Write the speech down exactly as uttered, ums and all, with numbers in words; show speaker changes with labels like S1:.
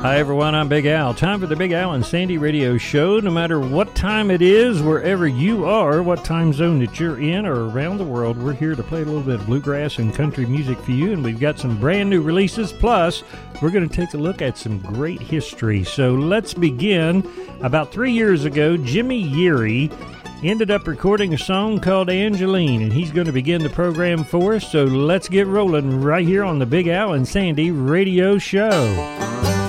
S1: Hi everyone, I'm Big Al. Time for the Big Al and Sandy Radio Show. No matter what time it is, wherever you are, what time zone that you're in or around the world, we're here to play a little bit of bluegrass and country music for you. And we've got some brand new releases. Plus, we're going to take a look at some great history. So let's begin. About three years ago, Jimmy Yeary ended up recording a song called Angeline, and he's going to begin the program for us. So let's get rolling right here on the Big Al and Sandy Radio Show.